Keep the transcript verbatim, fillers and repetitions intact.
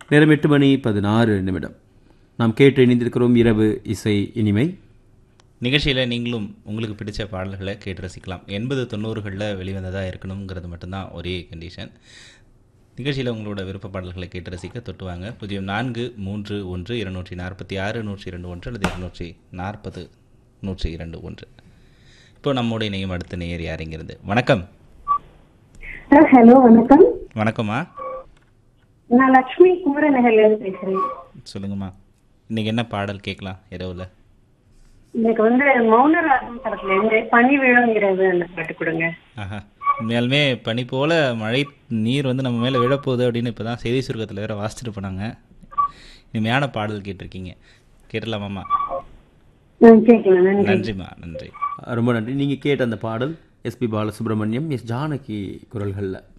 நேரம் எட்டு மணி பதினாறு நிமிடம். நாம் கேட்டு இணைந்திருக்கிறோம் இரவு இசை இனிமை நிகழ்ச்சியில். நீங்களும் உங்களுக்கு பிடிச்ச பாடல்களை கேட்டு ரசிக்கலாம். எண்பது தொண்ணூறுகளில் வெளிவந்ததாக இருக்கணுங்கிறது மட்டும்தான் ஒரே கண்டிஷன். நிகழ்ச்சியில் உங்களோட விருப்ப பாடல்களை கேட்டு ரசிக்க தொட்டுவாங்க பூஜ்ஜியம் நான்கு மூன்று ஒன்று இருநூற்றி நாற்பத்தி ஆறு நூற்றி இரண்டு ஒன்று அல்லது இருநூற்றி நாற்பது நூற்றி இரண்டு ஒன்று. இப்போ நம்முடைய இணையம் அடுத்த நேயர் யாருங்கிறது. வணக்கம். ஹலோ, வணக்கம். வணக்கம்மா, நான் லட்சுமி குமரநகர்ல பேசுறேன். சொல்லுங்கம்மா, இன்னைக்கு என்ன பாடல் கேட்கலாம் இரவுல? எனக்கு வந்து மௌனராகம் படத்துல இருந்து பனி விழுங்கிறது அந்த பாட்டு கொடுங்க. ஆஹா, உண்மையாலுமே பனி போல மழை நீர் வந்து நம்ம மேலே விழப்போகுது அப்படின்னு இப்போ தான் செய்தி சுருக்கத்தில் வேற வாசிச்சுட்டு போனாங்க. இனிமையான பாடல் கேட்டிருக்கீங்க, கேட்டலாமாம்மா? நன்றிம்மா, நன்றி, ரொம்ப நன்றி. நீங்கள் கேட்ட அந்த பாடல் எஸ்பி பாலசுப்ரமணியம், எஸ் ஜானகி குரல்களில்.